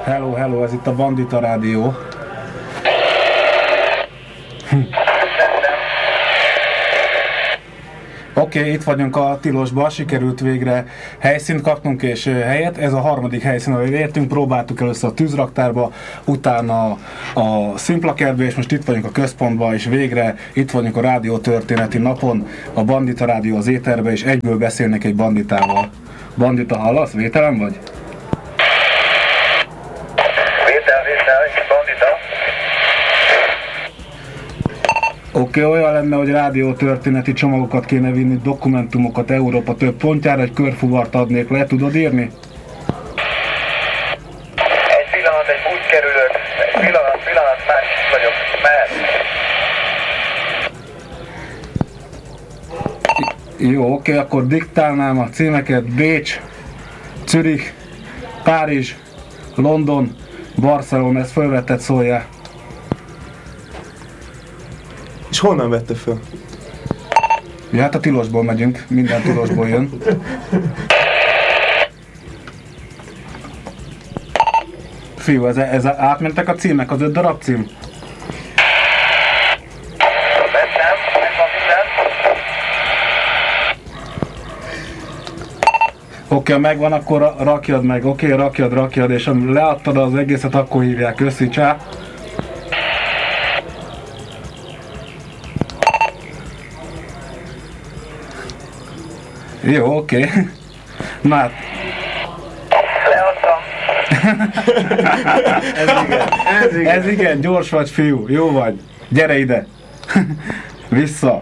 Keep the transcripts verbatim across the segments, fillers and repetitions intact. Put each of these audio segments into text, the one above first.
Hello, hello, ez itt a Bandita Rádió. Hm. Oké, okay, itt vagyunk a Tilosba, sikerült végre helyszínt kapnunk és helyet. Ez a harmadik helyszín, ahol értünk, próbáltuk először a tűzraktárba, utána a Szimplakertbe, és most itt vagyunk a központban, és végre itt vagyunk a rádió történeti napon, a Bandita Rádió az éterbe, és egyből beszélnek egy banditával. Bandita, hallasz? Vételem vagy? Vétel, vétel, bandita. Oké, okay, olyan lenne, hogy rádiótörténeti csomagokat kéne vinni, dokumentumokat Európa több pontjára, egy körfuvart adnék le, tudod írni? Egy pillanat, egy busz kerülök. Egy pillanat, pillanat, már is vagyok. Mehet. Jó, oké, okay, akkor diktálnám a címeket: Bécs, Zürich, Párizs, London, Barcelona, ezt fölvetted, szóljál. És honnan vette föl? Ja, hát a Tilosból megyünk, minden Tilosból jön. Fiú, ez, ez átmentek a címek, az öt darab cím? Oké, okay, megvan, akkor rakjad meg, oké, okay, rakjad, rakjad, és amíg leadtad az egészet, akkor hívják, köszi, csá. Jó, oké. Okay. Na hát. Leadtam. ez, igen. Ez, igen. ez igen, gyors vagy, fiú, jó vagy. Gyere ide. Vissza.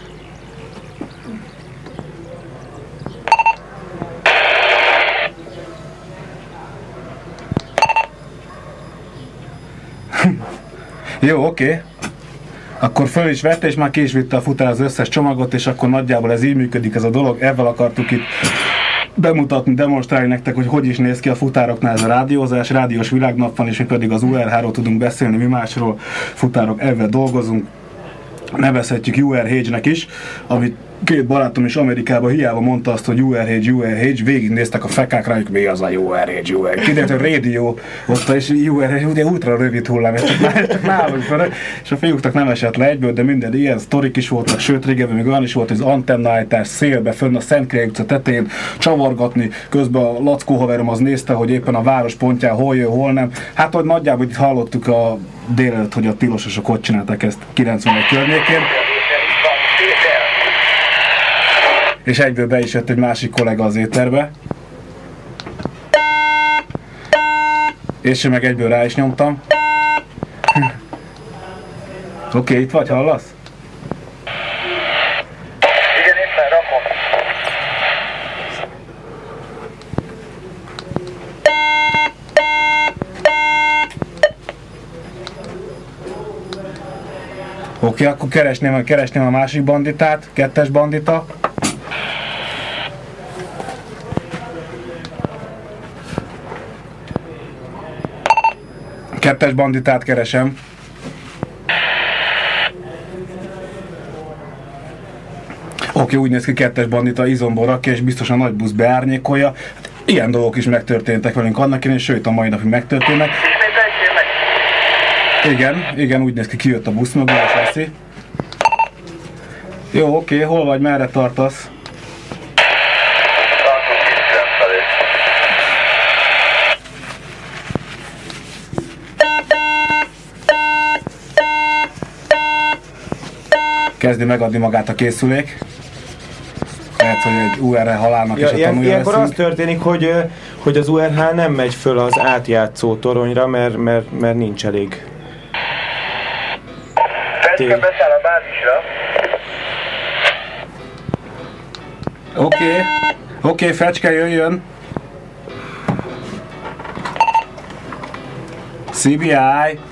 Jó, oké. Okay. Akkor föl is vette, és már ki is vitte a futár az összes csomagot, és akkor nagyjából ez így működik ez a dolog. Ezzel akartuk itt bemutatni, demonstrálni nektek, hogy hogy is néz ki a futároknál ez a rádiózás. Rádiós világnap van, és mi pedig az u er há-ról tudunk beszélni, mi másról. Futárok, ebben dolgozunk. Nevezhetjük u er há-nek is, amit két barátom is Amerikában hiába mondta azt, hogy u er há, u er há, végignéztek a fekák rájuk, mi az a u er há, u er há. Kiderült, hogy rádió ott, és u er há, ugye ultra rövid hullám, és csak nálunk fel, és a fiúknak nem esett le egyből, de minden ilyen sztorik is voltak, sőt régebben még olyan is volt, hogy az antennállítás szélbe, fönn a Szentkirályi utca tetején csavargatni, közben a Lackó haverom az nézte, hogy éppen a város pontján hol jön, hol nem. Hát, hogy nagyjából itt hallottuk a délelőtt, hogy a tilososok hogy csinálták ezt kilencvenegy környékén. És egyből be is jött egy másik kollega az éterbe. És én meg egyből rá is nyomtam. Oké, okay, itt vagy, hallasz? Igen, éppen rakom. Oké, okay, akkor keresném, keresném a másik banditát, kettes bandita. Kettes banditát keresem. Oké, okay, úgy néz ki, kettes bandita izomból rakja, és biztosan nagy busz beárnyékolja. Hát, ilyen dolgok is megtörténtek velünk annak idején, sőt a mai napig megtörténnek. Igen, igen, úgy néz ki, kijött a busz mögül, és veszi. Jó, oké, okay, hol vagy, merre tartasz? Kezdi megadni magát a készülék. Lehet, hogy egy u er há halálnak ja, is a tanulja ilyenkor az történik, hogy, hogy az u er há nem megy föl az átjátszó toronyra, mert, mert, mert nincs elég. Fecske beszáll a bázisra. Oké, okay. oké, okay, Fecske, jöjjön. cé bé i.